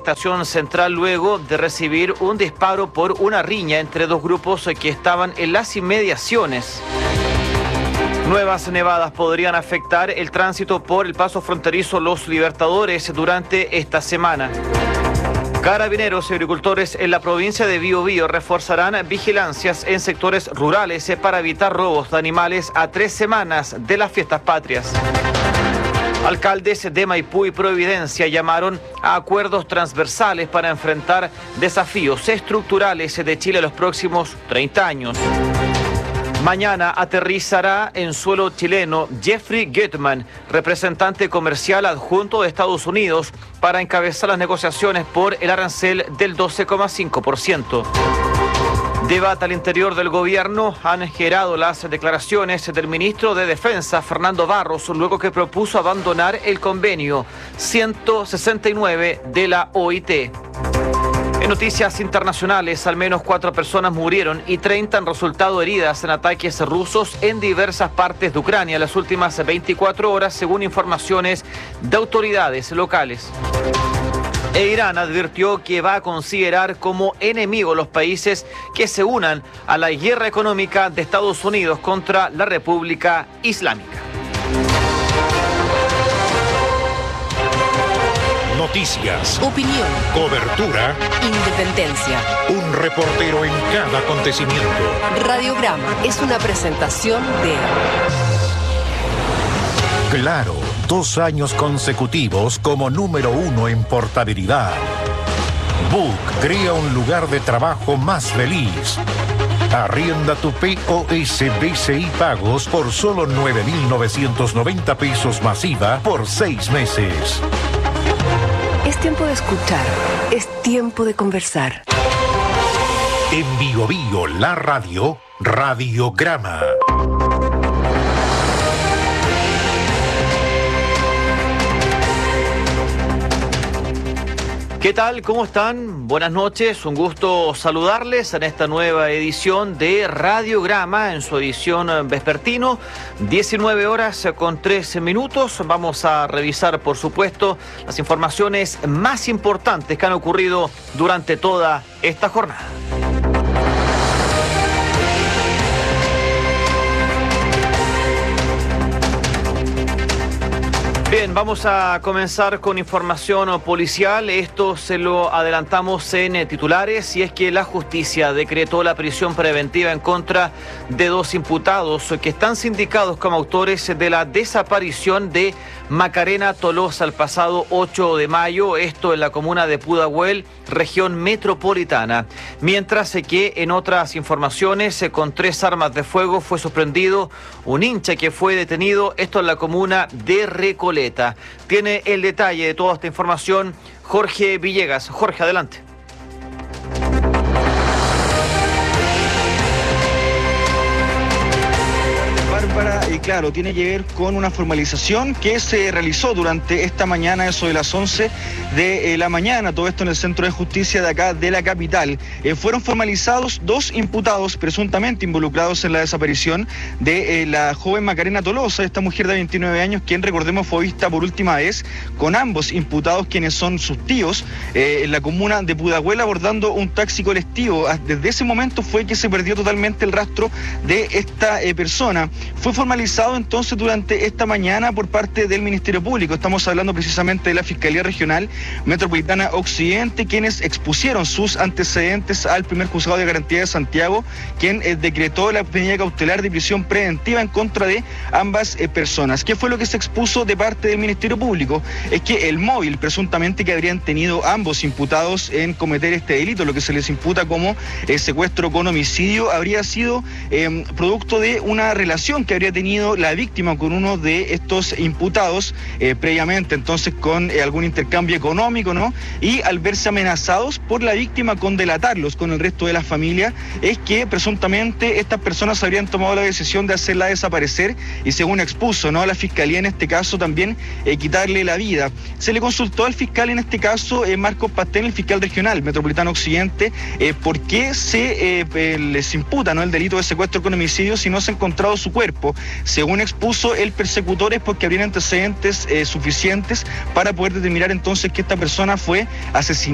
Estación Central luego de recibir un disparo por una riña entre dos grupos que estaban en las inmediaciones. Nuevas nevadas podrían afectar el tránsito por el paso fronterizo Los Libertadores durante esta semana. Carabineros y agricultores en la provincia de Biobío reforzarán vigilancias en sectores rurales para evitar robos de animales a 3 semanas de las fiestas patrias. Alcaldes de Maipú y Providencia llamaron a acuerdos transversales para enfrentar desafíos estructurales de Chile los próximos 30 años. Mañana aterrizará en suelo chileno Jeffrey Gutman, representante comercial adjunto de Estados Unidos, para encabezar las negociaciones por el arancel del 12,5%. Debate al interior del gobierno han generado las declaraciones del ministro de Defensa, Fernando Barros, luego que propuso abandonar el convenio 169 de la OIT. En noticias internacionales, al menos 4 personas murieron y 30 han resultado heridas en ataques rusos en diversas partes de Ucrania en las últimas 24 horas, según informaciones de autoridades locales. Irán advirtió que va a considerar como enemigos los países que se unan a la guerra económica de Estados Unidos contra la República Islámica. Noticias, opinión, cobertura, independencia. Un reportero en cada acontecimiento. Radiograma es una presentación de Claro, 2 años consecutivos como número 1 en portabilidad. Book crea un lugar de trabajo más feliz. Arrienda tu POS BCI Pagos por solo 9.990 pesos masiva por 6 meses. Es tiempo de escuchar, es tiempo de conversar. En Biobío, la radio, Radiograma. ¿Qué tal? ¿Cómo están? Buenas noches, un gusto saludarles en esta nueva edición de Radiograma, en su edición vespertino, 19 horas con 13 minutos. Vamos a revisar, por supuesto, las informaciones más importantes que han ocurrido durante toda esta jornada. Bien, vamos a comenzar con información policial. Esto se lo adelantamos en titulares, y es que la justicia decretó la prisión preventiva en contra de 2 imputados que están sindicados como autores de la desaparición de Macarena Tolosa el pasado 8 de mayo, esto en la comuna de Pudahuel, región metropolitana. Mientras que en otras informaciones, con 3 armas de fuego fue sorprendido un hincha que fue detenido, esto en la comuna de Recoleta. Tiene el detalle de toda esta información Jorge Villegas. Jorge, adelante. Y claro, tiene que ver con una formalización que se realizó durante esta mañana, eso de las 11 de la mañana, todo esto en el Centro de Justicia de acá de la capital. Fueron formalizados 2 imputados presuntamente involucrados en la desaparición de la joven Macarena Tolosa, esta mujer de 29 años, quien, recordemos, fue vista por última vez con ambos imputados, quienes son sus tíos, en la comuna de Pudahuel, abordando un taxi colectivo. Desde ese momento fue que se perdió totalmente el rastro de esta persona. Fue formalizado entonces durante esta mañana por parte del Ministerio Público. Estamos hablando precisamente de la Fiscalía Regional Metropolitana Occidente, quienes expusieron sus antecedentes al primer juzgado de garantía de Santiago, quien decretó la medida cautelar de prisión preventiva en contra de ambas personas. ¿Qué fue lo que se expuso de parte del Ministerio Público? Es que el móvil presuntamente que habrían tenido ambos imputados en cometer este delito, lo que se les imputa como secuestro con homicidio, habría sido producto de una relación que habría tenido la víctima con uno de estos imputados previamente, entonces con algún intercambio económico, ¿no? Y al verse amenazados por la víctima con delatarlos con el resto de la familia, es que presuntamente estas personas habrían tomado la decisión de hacerla desaparecer y, según expuso, ¿no?, la Fiscalía en este caso, también quitarle la vida. Se le consultó al fiscal en este caso, Marcos Pastén, el fiscal regional Metropolitano Occidente, por qué se les imputa, ¿no?, el delito de secuestro con homicidio si no se ha encontrado su cuerpo. Según expuso el persecutor, es porque habrían antecedentes suficientes para poder determinar entonces que esta persona fue asesinada